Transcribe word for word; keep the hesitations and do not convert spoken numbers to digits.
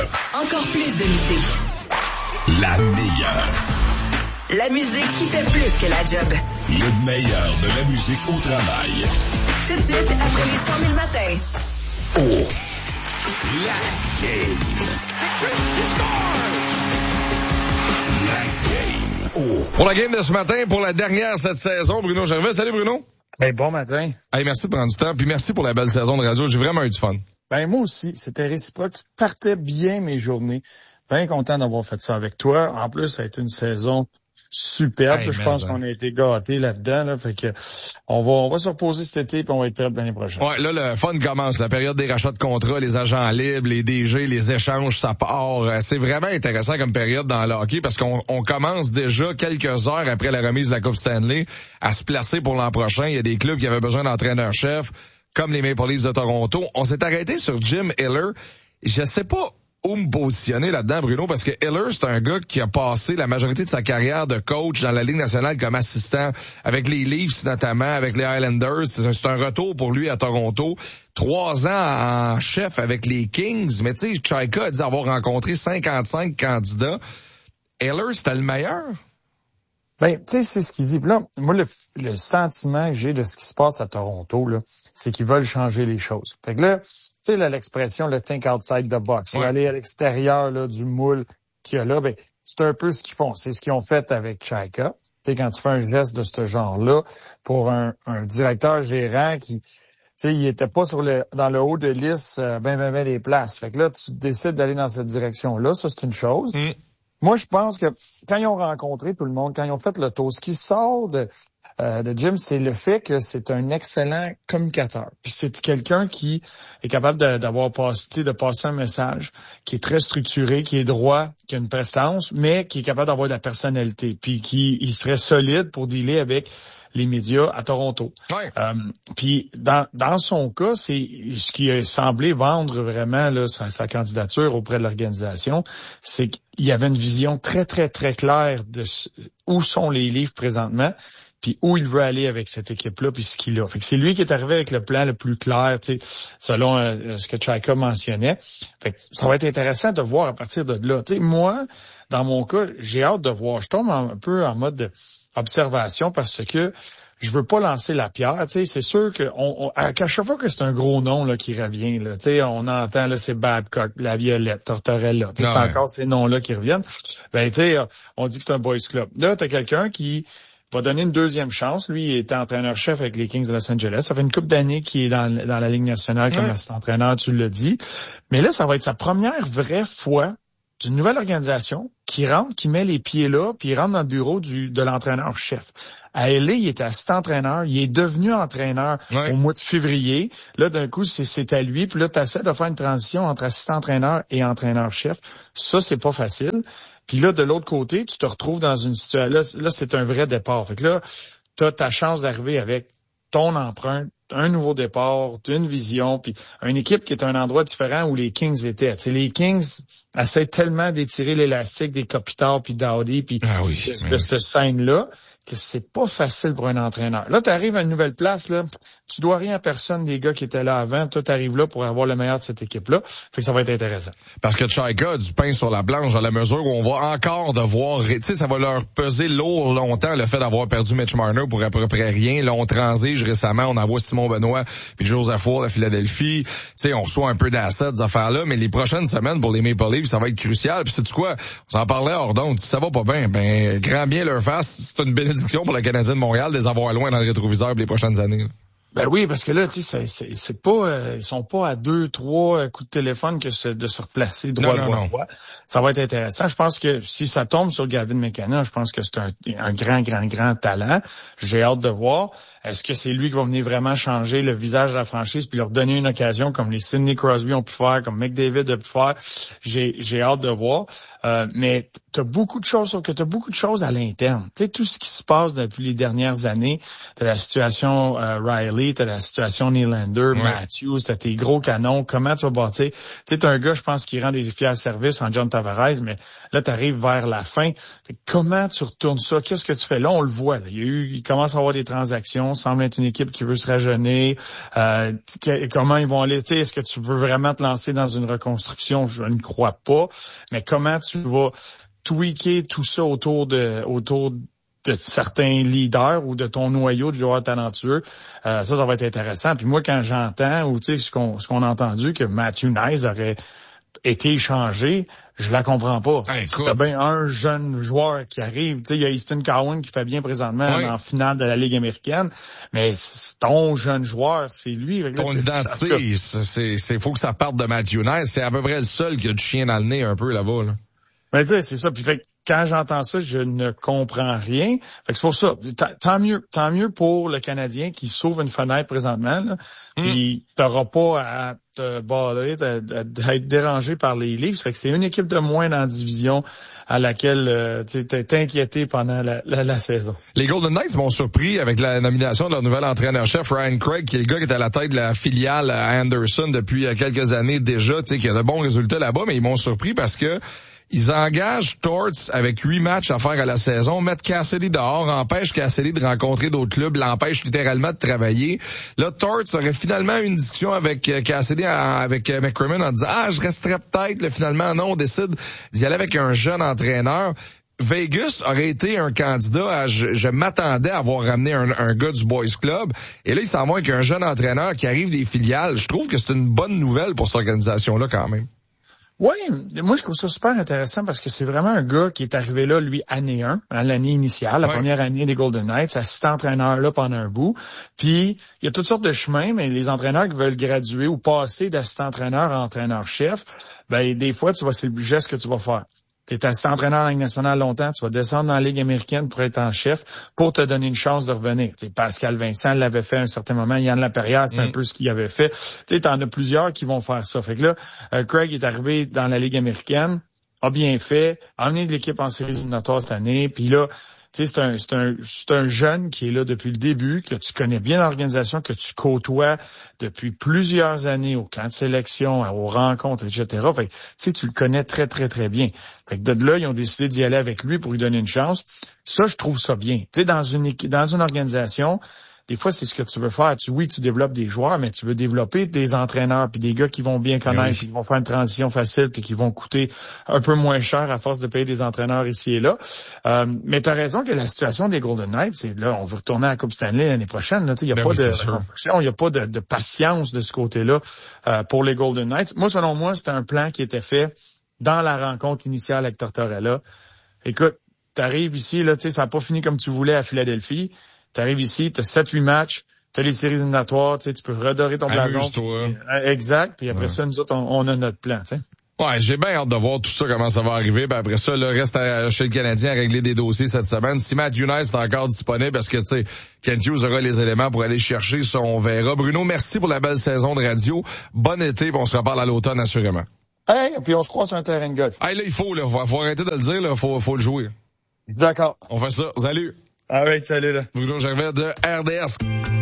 meilleure. Encore plus de musique. La meilleure. La musique qui fait plus que la job. Le meilleur de la musique au travail. Tout de suite, après les cent mille matins. Oh. La game. La game. Oh. Pour la game de ce matin, pour la dernière cette saison, Bruno Gervais. Salut Bruno. Ben, bon matin. Hey, merci de prendre du temps, puis merci pour la belle saison de radio. J'ai vraiment eu du fun. Ben, moi aussi. C'était réciproque. Tu partais bien mes journées. Bien content d'avoir fait ça avec toi. En plus, ça a été une saison superbe. Hey, je pense ça. qu'on a été gâtés là-dedans. Là, fait que on va on va se reposer cet été puis on va être prêts l'année prochaine. Ouais, là, le fun commence. La période des rachats de contrats, les agents libres, les D G, les échanges, ça part. C'est vraiment intéressant comme période dans le hockey parce qu'on on commence déjà quelques heures après la remise de la Coupe Stanley à se placer pour l'an prochain. Il y a des clubs qui avaient besoin d'entraîneurs-chefs, comme les Maple Leafs de Toronto. On s'est arrêté sur Jim Hiller. Je sais pas où me positionner là-dedans, Bruno, parce que Hiller, c'est un gars qui a passé la majorité de sa carrière de coach dans la Ligue nationale comme assistant avec les Leafs notamment, avec les Islanders. C'est un, c'est un retour pour lui à Toronto. Trois ans en chef avec les Kings. Mais tu sais, Chaika a dit avoir rencontré cinquante-cinq candidats. Hiller, c'était le meilleur? Ben, tu sais, c'est ce qu'il dit. Puis là, moi, le, le sentiment que j'ai de ce qui se passe à Toronto, là, c'est qu'ils veulent changer les choses. Fait que là, tu sais, là, l'expression, le think outside the box, ouais. Aller à l'extérieur là, du moule qu'il y a là, ben, c'est un peu ce qu'ils font. C'est ce qu'ils ont fait avec Chaika. Tu sais, quand tu fais un geste de ce genre-là pour un, un directeur gérant qui, tu sais, il était pas sur le dans le haut de liste euh, ben, ben, ben des places. Fait que là, tu décides d'aller dans cette direction-là. Ça, c'est une chose. Mm. Moi, je pense que quand ils ont rencontré tout le monde, quand ils ont fait le tour, ce qui sort de, euh, de Jim, c'est le fait que c'est un excellent communicateur. Puis c'est quelqu'un qui est capable de, d'avoir passé, de passer un message, qui est très structuré, qui est droit, qui a une prestance, mais qui est capable d'avoir de la personnalité, puis qui il serait solide pour dealer avec les médias à Toronto. Ouais. Euh, puis dans dans son cas, c'est ce qui a semblé vendre vraiment là sa, sa candidature auprès de l'organisation, c'est qu'il y avait une vision très très très claire de où sont les Leafs présentement, puis où il veut aller avec cette équipe-là, puis ce qu'il a. Fait que c'est lui qui est arrivé avec le plan le plus clair, tu sais, selon euh, ce que Chaika mentionnait. Fait que ça va être intéressant de voir à partir de là. Tu sais, moi, dans mon cas, j'ai hâte de voir. Je tombe un peu en mode de observation parce que je veux pas lancer la pierre, tu sais, c'est sûr que on, on à chaque fois que c'est un gros nom là qui revient là, tu sais, on entend là c'est Babcock, La Violette, Tortorella, c'est ouais. Encore ces noms-là qui reviennent. Ben tu sais, on dit que c'est un boys club. Là, t'as quelqu'un qui va donner une deuxième chance. Lui, il était entraîneur-chef avec les Kings de Los Angeles. Ça fait une couple d'années qu'il est dans, dans la Ligue nationale comme ouais. assistant-entraîneur, tu l'as dit. Mais là, ça va être sa première vraie fois d'une nouvelle organisation qui rentre, qui met les pieds là, puis il rentre dans le bureau du de l'entraîneur-chef. À L A, il était assistant-entraîneur. Il est devenu entraîneur ouais. au mois de février. Là, d'un coup, c'est, c'est à lui. Puis là, tu essaies de faire une transition entre assistant-entraîneur et entraîneur-chef. Ça, c'est pas facile. Puis là, de l'autre côté, tu te retrouves dans une situation... Là, là c'est un vrai départ. Fait que là, tu as ta chance d'arriver avec ton empreinte, un nouveau départ, une vision, puis une équipe qui est un endroit différent où les Kings étaient. Tu sais, les Kings essaient tellement d'étirer l'élastique des Kopitar puis Dowdy puis ah oui, de, de cette scène-là que c'est pas facile pour un entraîneur. Là, tu arrives à une nouvelle place, là, tu dois rien à personne des gars qui étaient là avant. Toi, tu arrives là pour avoir le meilleur de cette équipe-là. Fait que ça va être intéressant. Parce que Chaika a du pain sur la planche à la mesure où on va encore devoir... Tu sais, ça va leur peser lourd longtemps le fait d'avoir perdu Mitch Marner pour à peu près rien. Là, on transige récemment, on envoie Simon Benoît puis Joseph Ford à Philadelphie. Tu sais, on reçoit un peu d'assets, des affaires-là, mais les prochaines semaines pour les Maple Leafs, ça va être crucial. Puis sais-tu quoi? On s'en parlait hors d'onde. Si ça va pas bien, ben, grand bien leur face. C'est une bénédiction pour le Canadien de Montréal de les avoir loin dans le rétroviseur pour les prochaines années. Là. Ben oui, parce que là, tu sais, c'est, c'est pas, euh, ils sont pas à deux, trois euh, coups de téléphone que c'est de se replacer droit, non, droit, non, droit. Ça va être intéressant. Je pense que si ça tombe sur Gavin McKenna, je pense que c'est un, un grand, grand, grand talent. J'ai hâte de voir. Est-ce que c'est lui qui va venir vraiment changer le visage de la franchise puis leur donner une occasion comme les Sidney Crosby ont pu faire, comme McDavid a pu faire? J'ai, j'ai hâte de voir. Euh, mais t'as beaucoup de choses, sauf que t'as beaucoup de choses à l'interne. Tu sais, tout ce qui se passe depuis les dernières années, t'as la situation euh, Riley, t'as la situation Nylander, ouais. Matthews, t'as tes gros canons, comment tu vas bâtir? Tu sais, t'as un gars, je pense, qui rend des fiers services en John Tavares, mais là, t'arrives vers la fin. Fait que comment tu retournes ça? Qu'est-ce que tu fais? Là, on le voit. Là. Il y a eu, il commence à avoir des transactions, semble être une équipe qui veut se rajeunir. Euh, que, comment ils vont aller? Tu sais, est-ce que tu veux vraiment te lancer dans une reconstruction? Je ne crois pas. Mais comment tu vas tweaker tout ça autour de autour de certains leaders ou de ton noyau de joueurs talentueux, euh, ça, ça va être intéressant. Puis moi, quand j'entends, ou tu sais, ce qu'on ce qu'on a entendu, que Matthew Knies aurait été échangé, je la comprends pas. Hey, c'est bien un jeune joueur qui arrive. Tu sais, il y a Easton Cowan qui fait bien présentement oui. en finale de la Ligue américaine, mais ton jeune joueur, c'est lui. Ton là, identité, c'est c'est faut que ça parte de Matthew Knies. C'est à peu près le seul qui a du chien dans le nez un peu là-bas. Là. Mais tu sais, c'est ça. Puis fait quand j'entends ça, je ne comprends rien. Fait que c'est pour ça. Tant mieux, tant mieux pour le Canadien qui sauve une fenêtre présentement. Là. Mm. Puis t'auras pas à te baller, à être dérangé par les Leafs. Fait que c'est une équipe de moins dans la division à laquelle euh, tu t'es inquiété pendant la, la, la saison. Les Golden Knights m'ont surpris avec la nomination de leur nouvel entraîneur-chef, Ryan Craig, qui est le gars qui est à la tête de la filiale à Anderson depuis quelques années déjà, tu sais, qui a de bons résultats là-bas, mais ils m'ont surpris parce que ils engagent Torts avec huit matchs à faire à la saison, mettent Cassidy dehors, empêchent Cassidy de rencontrer d'autres clubs, l'empêchent littéralement de travailler. Là, Torts aurait finalement eu une discussion avec Cassidy, avec McCrimmon en disant « Ah, je resterais peut-être. » Là, finalement, non, on décide d'y aller avec un jeune entraîneur. Vegas aurait été un candidat à, je, je m'attendais à avoir ramené un, un gars du Boys Club. Et là, il s'en va avec un jeune entraîneur qui arrive des filiales. Je trouve que c'est une bonne nouvelle pour cette organisation-là quand même. Oui, moi je trouve ça super intéressant parce que c'est vraiment un gars qui est arrivé là, lui, année un, à l'année initiale, la ouais. première année des Golden Knights, assistant entraîneur là pendant un bout. Puis, il y a toutes sortes de chemins, mais les entraîneurs qui veulent graduer ou passer d'assistant entraîneur à entraîneur-chef, ben des fois, tu vois, c'est le geste que tu vas faire. Tu es assistant entraîneur en Ligue nationale longtemps, tu vas descendre dans la Ligue américaine pour être en chef, pour te donner une chance de revenir. T'sais, Pascal Vincent l'avait fait à un certain moment, Yann Laperrière, c'est mm. un peu ce qu'il avait fait. Tu en as plusieurs qui vont faire ça. Fait que là, euh, Craig est arrivé dans la Ligue américaine, a bien fait, a amené de l'équipe en séries éliminatoires cette année, puis là, tu sais, c'est un, c'est un, c'est un jeune qui est là depuis le début, que tu connais bien l'organisation, que tu côtoies depuis plusieurs années au camp de sélection, aux rencontres, et cetera. Fait que, tu sais, tu le connais très, très, très bien. Fait que de là, ils ont décidé d'y aller avec lui pour lui donner une chance. Ça, je trouve ça bien. Tu sais, dans une, dans une organisation, des fois, c'est ce que tu veux faire. Tu, oui, tu développes des joueurs, mais tu veux développer des entraîneurs puis des gars qui vont bien connaître, oui. puis qui vont faire une transition facile puis qui vont coûter un peu moins cher à force de payer des entraîneurs ici et là. Euh, mais tu as raison que la situation des Golden Knights, c'est là, on veut retourner à la Coupe Stanley l'année prochaine. Il n'y a, ben oui, de reconstruction, il n'y a pas de, de patience de ce côté-là euh, pour les Golden Knights. Moi, selon moi, c'était un plan qui était fait dans la rencontre initiale avec Tortorella. Écoute, tu arrives ici, là, ça n'a pas fini comme tu voulais à Philadelphie. T'arrives ici, t'as sept huit matchs, t'as les séries éliminatoires, tu peux redorer ton blason. Exact. Puis après ouais. ça, nous autres, on, on a notre plan, tu sais. Ouais, j'ai bien hâte de voir tout ça, comment ça va arriver. Puis après ça, le reste à, chez le Canadien à régler des dossiers cette semaine. Si Matt Younes est encore disponible, parce que, tu sais, Kent Hughes aura les éléments pour aller chercher, ça, on verra. Bruno, merci pour la belle saison de radio. Bon été, puis on se reparle à l'automne, assurément. Hey, puis on se croise sur un terrain de golf. Hey, là, il faut, là, faut, faut arrêter de le dire, là, faut, faut le jouer. D'accord. On fait ça. Salut. Ah oui, salut là. Bruno Gervais de R D S.